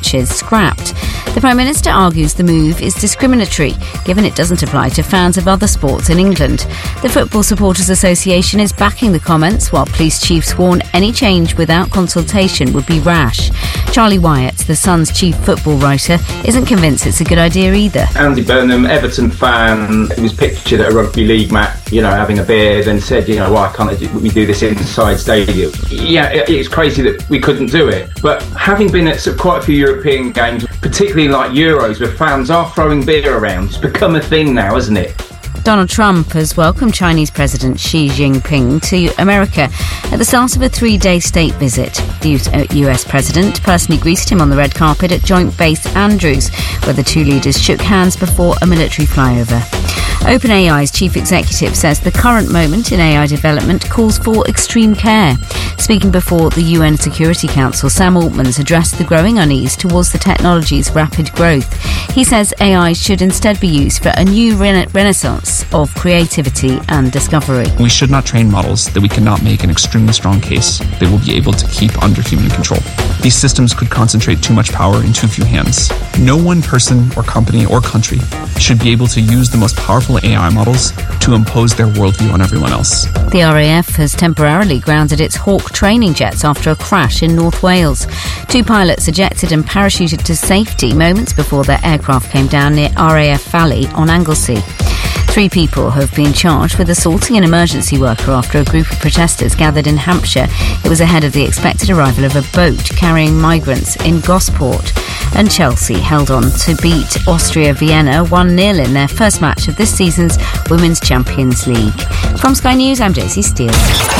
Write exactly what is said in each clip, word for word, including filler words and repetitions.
matches scrapped. The Prime Minister argues the move is discriminatory, given it doesn't apply to fans of other sports in England. The Football Supporters Association is backing the comments, while police chiefs warn any change without consultation would be rash. Charlie Wyatt, the Sun's chief football writer, isn't convinced it's a good idea either. Andy Burnham, Everton fan, who was pictured at a rugby league match, you know, having a beer, then said, you know, why can't we do this inside stadium? Yeah, it's crazy that we couldn't do it. But having been at quite a few European games, particularly like Euros, where fans are throwing beer around, it's become a thing now, hasn't it? Donald Trump has welcomed Chinese President Xi Jinping to America at the start of a three-day state visit. The U S President personally greeted him on the red carpet at Joint Base Andrews, where the two leaders shook hands before a military flyover. OpenAI's chief executive says the current moment in A I development calls for extreme care. Speaking before the U N Security Council, Sam Altman's addressed the growing unease towards the technology's rapid growth. He says A I should instead be used for a new rena- renaissance of creativity and discovery. We should not train models that we cannot make an extremely strong case they will be able to keep under human control. These systems could concentrate too much power in too few hands. No one person or company or country should be able to use the most powerful A I models to impose their worldview on everyone else. The R A F has temporarily grounded its Hawk training jets after a crash in North Wales. Two pilots ejected and parachuted to safety moments before their aircraft came down near R A F Valley on Anglesey. Three people have been charged with assaulting an emergency worker after a group of protesters gathered in Hampshire. It was ahead of the expected arrival of a boat carrying migrants in Gosport. And Chelsea held on to beat Austria Vienna one nil in their first match of this season's Women's Champions League. From Sky News, I'm Daisy Steele.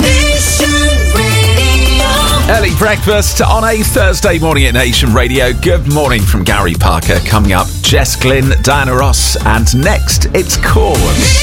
Early breakfast on a Thursday morning at Nation Radio. Good morning from Gary Parker. Coming up, Jess Glynn, Diana Ross, and next, it's Corn.